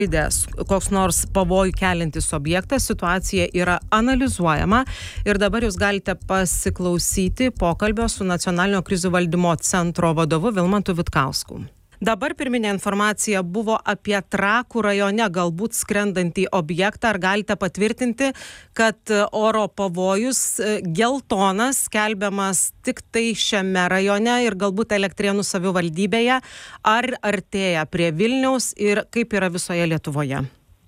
koks nors pavojų keliantis objektas, situacija yra analizuojama ir dabar jūs galite pasiklausyti pokalbio su Nacionalinio krizių valdymo centro vadovu Vilmantu Vitkausku. Dabar pirminė informacija buvo apie Trakų rajone galbūt skrendantį objektą. Ar galite patvirtinti, kad oro pavojus geltonas skelbiamas tik tai šiame rajone ir galbūt Elektrėnų savivaldybėje? Ar artėja prie Vilniaus ir kaip yra visoje Lietuvoje?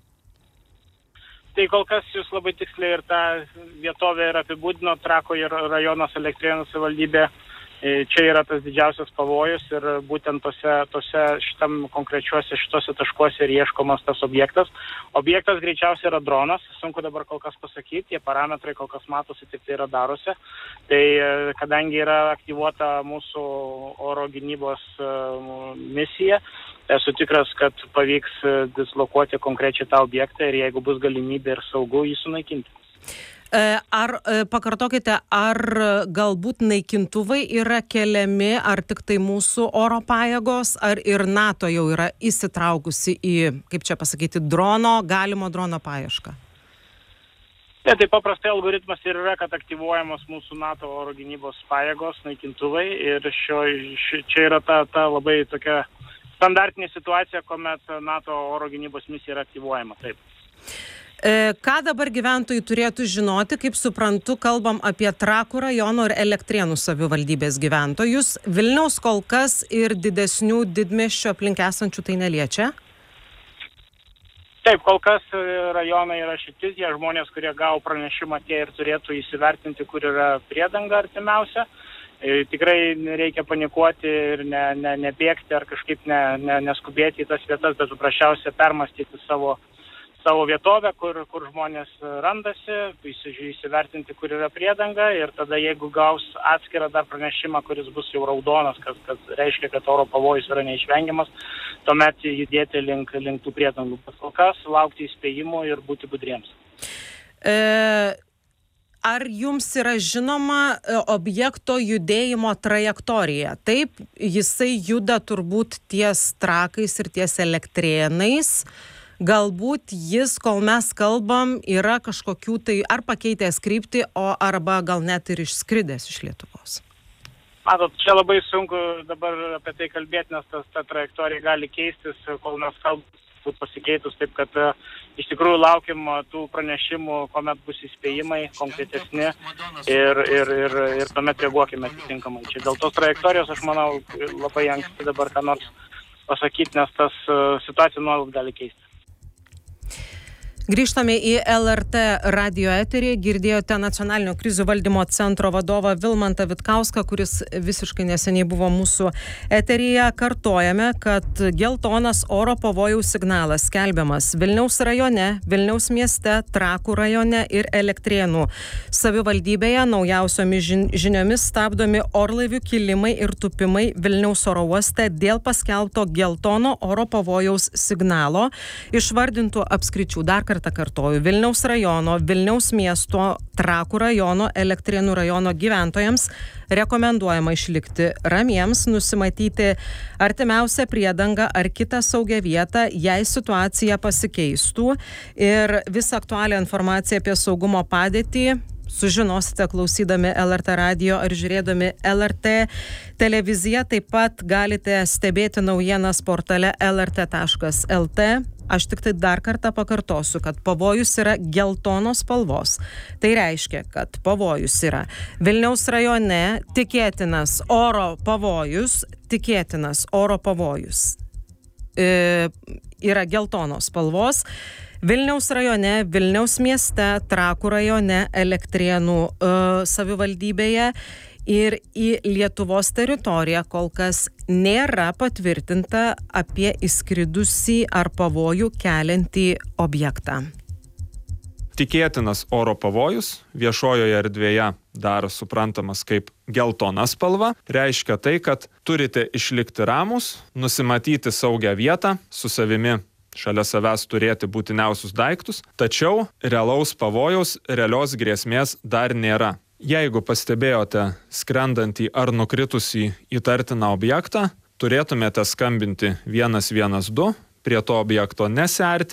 Tai kol kas jūs labai tiksliai ir tą vietovę ir apibūdino, Trakų ir rajonas Elektrėnų savivaldybė. Čia yra tas didžiausias pavojus ir būtent šitose taškuose ir ieškomas tas objektas. Objektas greičiausiai yra dronas, sunku dabar kol kas pasakyti, tie parametrai kol kas matosi tik tai radaruose. Tai kadangi yra aktyvuota mūsų oro gynybos misija, esu tikras, kad pavyks dislokuoti konkrečiai tą objektą ir jeigu bus galimybė ir saugu jį sunaikinti. Pakartokite, ar galbūt naikintuvai yra keliami, ar tik tai mūsų oro pajėgos, ar ir NATO jau yra įsitraukusi į, kaip čia pasakyti, galimo drono paiešką? Tai paprastai algoritmas ir yra, kad aktyvuojamos mūsų NATO oro gynybos pajėgos, naikintuvai ir čia yra ta labai tokia standartinė situacija, kuomet NATO oro gynybos misija yra aktyvuojama. Taip. Ką dabar gyventojai turėtų žinoti, kaip suprantu, kalbam apie Trakų rajono ir Elektrėnų savivaldybės gyventojus. Vilniaus kol kas ir didesnių didmiesčių aplink esančių tai neliečia? Taip, kol kas rajonai yra šitie žmonės, kurie gavo pranešimą, tie ir turėtų įsivertinti, kur yra priedanga artimiausia. Tikrai nereikia panikuoti ir nebėgti ar kažkaip neskubėti į tas vietas, bet paprasčiausiai permastyti savo vietovę, kur žmonės randasi, įsivertinti, kur yra priedanga ir tada, jeigu gaus atskirą dar pranešimą, kuris bus jau raudonas, kas reiškia, kad oro pavojus yra neišvengiamas, tuomet judėti link tų priedangų. Kol kas laukti įspėjimų ir būti budriems. Ar jums yra žinoma objekto judėjimo trajektorija? Taip, jisai juda turbūt ties Trakais ir ties Elektrėnais. Galbūt jis, kol mes kalbam, yra kažkokių tai ar pakeitęs kryptį, arba gal net ir išskridęs iš Lietuvos. Matot, čia labai sunku dabar apie tai kalbėti, nes ta trajektorija gali keistis, kol mes kalbame pasikeitus, taip kad iš tikrųjų laukiam tų pranešimų, kuomet bus įspėjimai konkretesni ir tuomet reaguokime atitinkamai. Čia dėl tos trajektorijos, aš manau, labai anksti dabar ką nors pasakyti, nes tas situacija nuolat gali keistis. Grįžtame į LRT radio eterį. Girdėjote Nacionalinio krizių valdymo centro vadovą Vilmantą Vitkauską, kuris visiškai neseniai buvo mūsų eteryje. Kartojame, kad geltonas oro pavojaus signalas skelbiamas Vilniaus rajone, Vilniaus mieste, Trakų rajone ir Elektrėnų savivaldybėje. Naujausiomis žiniomis stabdomi orlaivių kilimai ir tupimai Vilniaus oro uoste dėl paskelbto geltono oro pavojaus signalo. Išvardintų apskričių dar kartą kartoju, Vilniaus rajono, Vilniaus miesto, Trakų rajono, Elektrėnų rajono gyventojams rekomenduojama išlikti ramiems, nusimatyti artimiausią priedangą ar kitą saugią vietą, jei situacija pasikeistų. Ir visą aktualią informaciją apie saugumo padėtį sužinosite klausydami LRT radio ar žiūrėdami LRT televiziją. Taip pat galite stebėti naujienas portale lrt.lt. Aš tik tai dar kartą pakartosiu, kad pavojus yra geltonos spalvos. Tai reiškia, kad pavojus yra Vilniaus rajone, tikėtinas oro pavojus yra geltonos spalvos. Vilniaus rajone, Vilniaus mieste, Trakų rajone, Elektrėnų savivaldybėje ir į Lietuvos teritoriją kol kas nėra patvirtinta apie įskridusį ar pavojų keliantį objektą. Tikėtinas oro pavojus viešojoje erdvėje dar suprantamas kaip geltona spalva, reiškia tai, kad turite išlikti ramūs, nusimatyti saugią vietą, su savimi šalia savęs turėti būtiniausius daiktus, tačiau realaus pavojaus, realios grėsmės dar nėra. Jeigu pastebėjote skrendantį ar nukritusį įtartiną objektą, turėtumėte skambinti 112 prie to objekto nesiarti